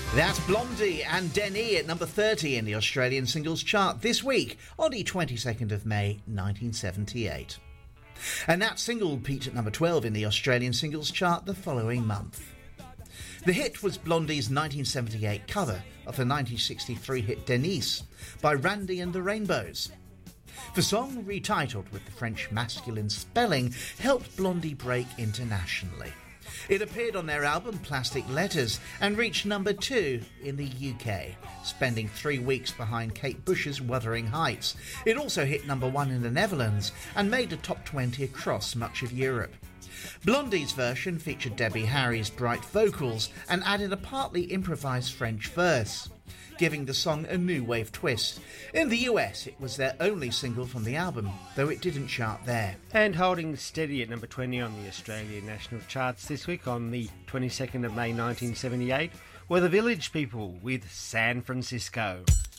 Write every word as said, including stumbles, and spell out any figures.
That's Blondie and Denis at number thirty in the Australian singles chart this week on the twenty-second of May nineteen seventy-eight. And that single peaked at number twelve in the Australian singles chart the following month. The hit was Blondie's nineteen seventy-eight cover of the nineteen sixty-three hit Denise by Randy and the Rainbows. The song, retitled with the French masculine spelling, helped Blondie break internationally. It appeared on their album Plastic Letters and reached number two in the U K, spending three weeks behind Kate Bush's Wuthering Heights. It also hit number one in the Netherlands and made the top twenty across much of Europe. Blondie's version featured Debbie Harry's bright vocals and added a partly improvised French verse, giving the song a new wave twist. In the U S, it was their only single from the album, though it didn't chart there. And holding steady at number twenty on the Australian national charts this week on the twenty-second of May nineteen seventy-eight were the Village People with San Francisco.